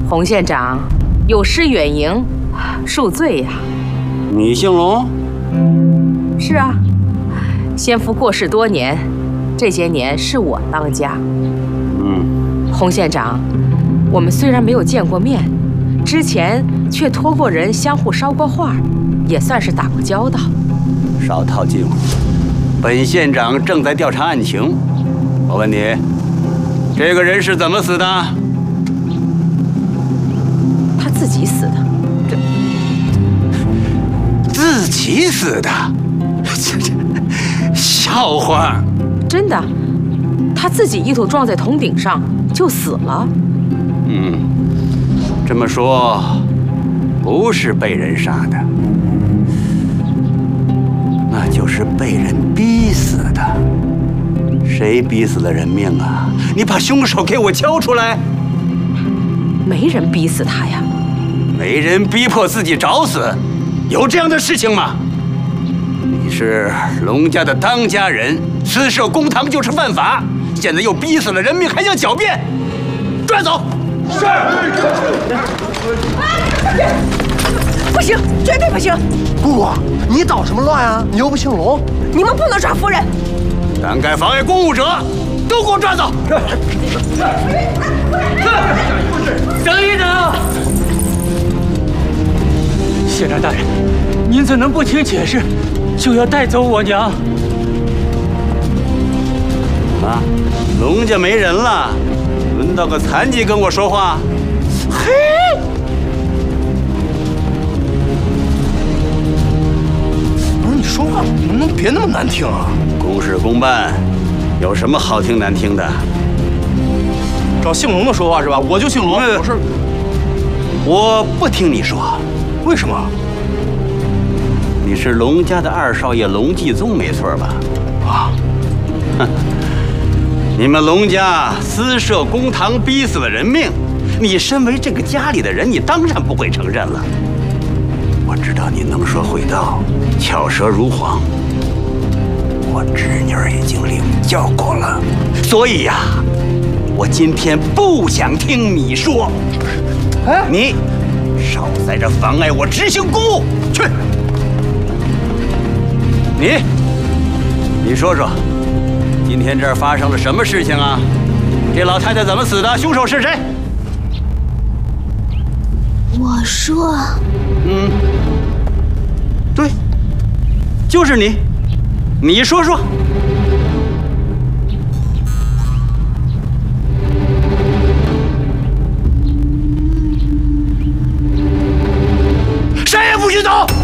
洪县长，有失远迎，恕罪呀。 你姓龙？ 是啊，先夫过世多年，这些年是我当家。洪县长，我们虽然没有见过面，之前却托过人相互捎过话，也算是打过交道。 少套近乎。本县长正在调查案情。我问你，这个人是怎么死的？ 他自己死的。 自己死的？这笑话！ 真的，他自己一头撞在铜鼎上就死了。 这么说，不是被人杀的，那就是被人逼死的。谁逼死了人命啊？你把凶手给我交出来！ 没人逼死他呀。 没人逼迫自己找死，有这样的事情吗？你是龙家的当家人，私设公堂就是犯法，现在又逼死了人命，还想狡辩？抓走！是。 不行，绝对不行！ 姑姑，你捣什么乱啊？你又不姓龙， 你们不能抓夫人！ 胆敢妨碍公务者，都给我抓走！ 等一等，县长大人，您怎能不听解释，就要带走我娘？ 怎么，龙家没人了，轮到个残疾跟我说话？嘿！ 不是你说话能不能别那么难听啊？ 公事公办，有什么好听难听的？ 找姓龙的说话是吧？我就姓龙， 我不听你说。 为什么？ 你是龙家的二少爷龙继宗，没错吧？ 啊！ 哼！你们龙家私设公堂，逼死了人命。你身为这个家里的人，你当然不会承认了。我知道你能说会道，巧舌如簧。我侄女儿已经领教过了，所以呀，我今天不想听你说。哎，你少在这妨碍我执行公务，去！你说说，今天这儿发生了什么事情啊？这老太太怎么死的？凶手是谁？ 我说， 对，就是你。你说说。谁也不许走！